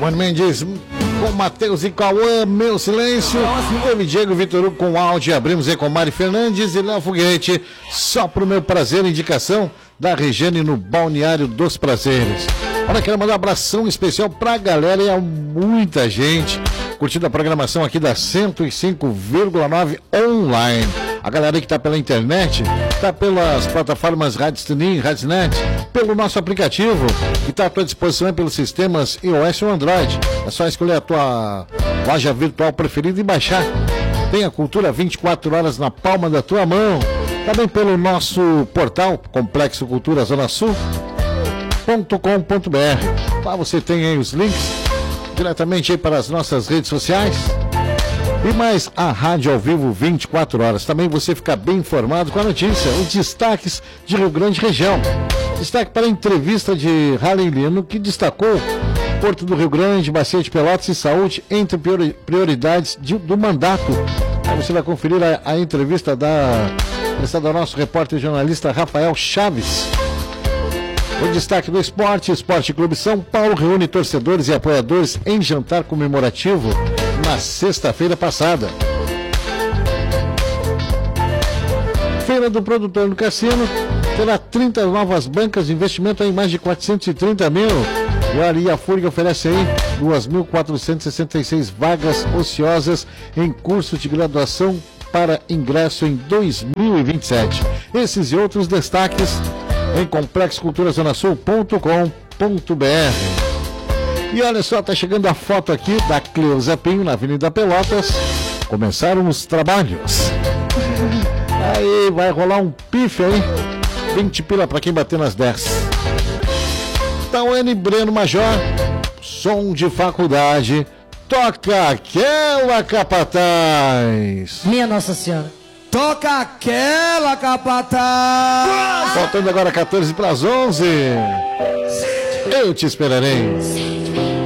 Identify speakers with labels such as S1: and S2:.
S1: Simone Mendes com Matheus e Cauã, Meu Silêncio. Teve Diego Vitor Hugo com áudio. Abrimos aí com Mari Fernandes e Léo Foguete. Só pro meu prazer, indicação da Regiane no Balneário dos Prazeres. Olha, quero mandar um abração especial pra galera e a muita gente curtindo a programação aqui da 105,9 online. A galera que tá pela internet, tá pelas plataformas Rádio Tunin, Radiosnet, pelo nosso aplicativo, que está à tua disposição pelos sistemas iOS ou Android. É só escolher a tua loja virtual preferida e baixar. Tem a Cultura 24 horas na palma da tua mão. Também pelo nosso portal, Complexo Cultura Zona Sul.com.br. Lá você tem aí os links diretamente aí para as nossas redes sociais. E mais a rádio ao vivo 24 horas. Também você fica bem informado com a notícia, os destaques de Rio Grande Região. Destaque para a entrevista de Halen Lino, que destacou Porto do Rio Grande, Bacia de Pelotas e Saúde entre prioridades do mandato. Aí você vai conferir a entrevista prestada ao nosso repórter jornalista Rafael Chaves. O destaque do Esporte Clube São Paulo reúne torcedores e apoiadores em jantar comemorativo na sexta-feira passada. Feira do Produtor no Cassino terá 30 novas bancas de investimento em mais de 430 mil. E a FURG oferece aí 2.466 vagas ociosas em curso de graduação para ingresso em 2027. Esses e outros destaques em complexoculturazonasul.com.br. E olha só, tá chegando a foto aqui da Cleusa Pinho na Avenida Pelotas. Começaram os trabalhos. Aí vai rolar um pife aí. 20 pila pra quem bater nas 10. Tauane Breno Major, som de faculdade. Toca aquela, capataz.
S2: Minha Nossa Senhora.
S3: Toca aquela, capataz.
S1: Faltando agora 14 para as 11. Eu te esperarei.